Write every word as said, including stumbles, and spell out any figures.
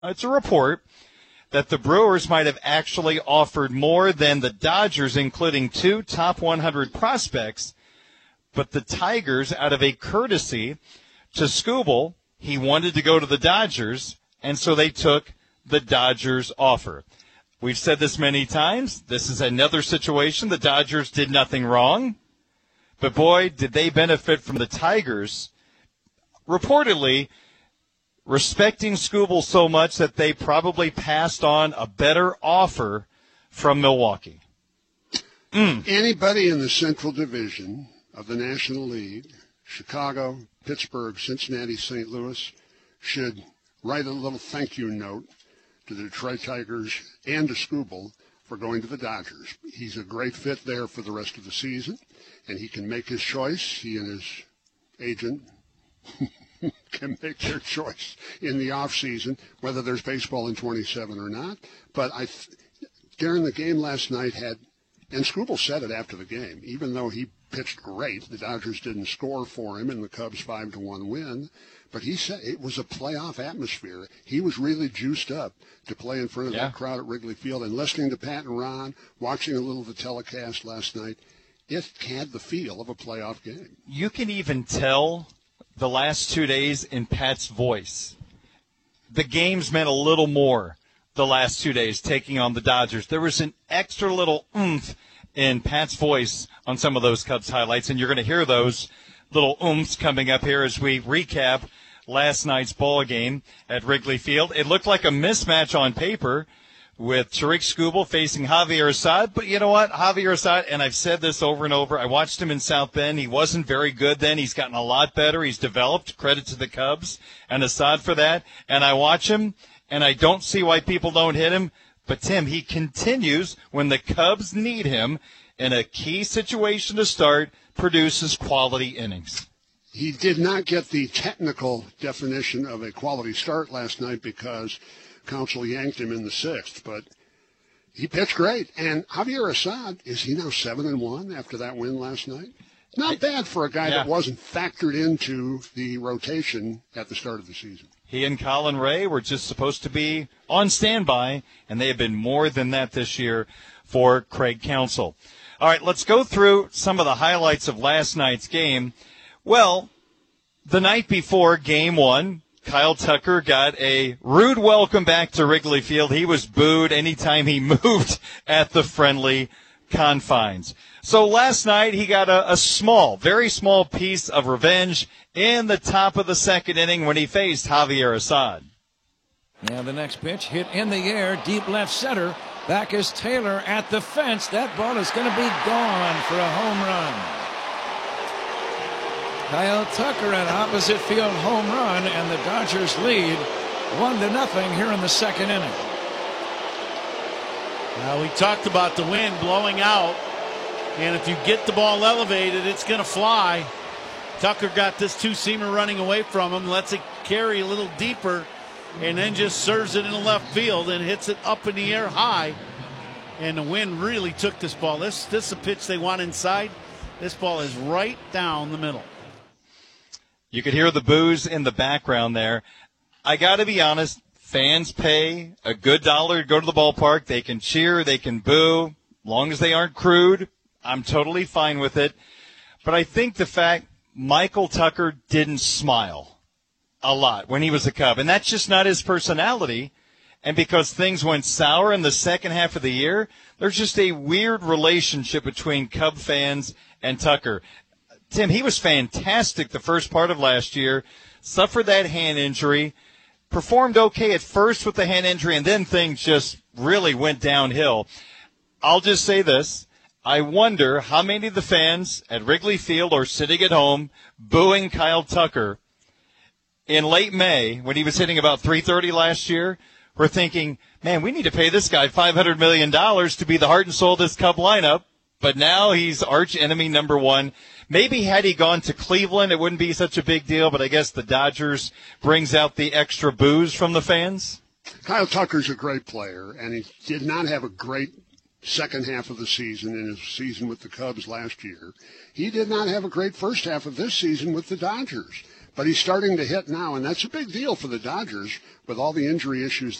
It's a report that the Brewers might have actually offered more than the Dodgers, including two top one hundred prospects. But the Tigers, out of a courtesy to Skubal, he wanted to go to the Dodgers, and so they took the Dodgers offer. We've said this many times. This is another situation. The Dodgers did nothing wrong. But, boy, did they benefit from the Tigers, reportedly, respecting Skubal so much that they probably passed on a better offer from Milwaukee. Mm. Anybody in the Central Division of the National League, Chicago, Pittsburgh, Cincinnati, Saint Louis, should write a little thank you note to the Detroit Tigers and to Skubal for going to the Dodgers. He's a great fit there for the rest of the season, and he can make his choice. He and his agent can make their choice in the off season, whether there's baseball in twenty-seven or not. But I, during the game last night, had, and Skubal said it after the game, even though he pitched great, the Dodgers didn't score for him in the Cubs five to one win. But he said it was a playoff atmosphere. He was really juiced up to play in front of yeah. that crowd at Wrigley Field. And listening to Pat and Ron, watching a little of the telecast last night, it had the feel of a playoff game. You can even tell the last two days in Pat's voice. The games meant a little more the last two days taking on the Dodgers. There was an extra little oomph in Pat's voice on some of those Cubs highlights, and you're going to hear those little oomphs coming up here as we recap last night's ball game at Wrigley Field. It looked like a mismatch on paper with Tarik Skubal facing Javier Assad. But you know what? Javier Assad, and I've said this over and over, I watched him in South Bend. He wasn't very good then. He's gotten a lot better. He's developed. Credit to the Cubs and Assad for that. And I watch him, and I don't see why people don't hit him. But, Tim, he continues, when the Cubs need him in a key situation to start, produces quality innings. He did not get the technical definition of a quality start last night because Counsell yanked him in the sixth, but he pitched great. And Javier Assad, is he now seven and one after that win last night? Not bad for a guy yeah. that wasn't factored into the rotation at the start of the season. He and Colin Ray were just supposed to be on standby, and they have been more than that this year for Craig Counsell. All right, let's go through some of the highlights of last night's game. Well, the night before game one, Kyle Tucker got a rude welcome back to Wrigley Field. He was booed anytime he moved at the friendly confines. So last night he got a, a small, very small piece of revenge in the top of the second inning when he faced Javier Assad. Now the next pitch hit in the air, deep left center. Back is Taylor at the fence. That ball is going to be gone for a home run. Kyle Tucker, an opposite field home run, and the Dodgers lead one to nothing here in the second inning. Now we talked about the wind blowing out, and if you get the ball elevated, it's going to fly. Tucker got this two-seamer running away from him, lets it carry a little deeper, and then just serves it in the left field and hits it up in the air high. And the wind really took this ball. This, this is a pitch they want inside. This ball is right down the middle. You could hear the boos in the background there. I got to be honest, fans pay a good dollar to go to the ballpark. They can cheer, they can boo. As long as they aren't crude, I'm totally fine with it. But I think the fact Michael Tucker didn't smile a lot when he was a Cub, and that's just not his personality. And because things went sour in the second half of the year, there's just a weird relationship between Cub fans and Tucker. Tim, he was fantastic the first part of last year, suffered that hand injury, performed okay at first with the hand injury, and then things just really went downhill. I'll just say this. I wonder how many of the fans at Wrigley Field are sitting at home booing Kyle Tucker in late May when he was hitting about three thirty last year. We're thinking, man, we need to pay this guy five hundred million dollars to be the heart and soul of this Cub lineup. But now he's arch enemy number one. Maybe had he gone to Cleveland, it wouldn't be such a big deal, but I guess the Dodgers brings out the extra boos from the fans. Kyle Tucker's a great player, and he did not have a great second half of the season in his season with the Cubs last year. He did not have a great first half of this season with the Dodgers. but he's starting to hit now, and that's a big deal for the Dodgers with all the injury issues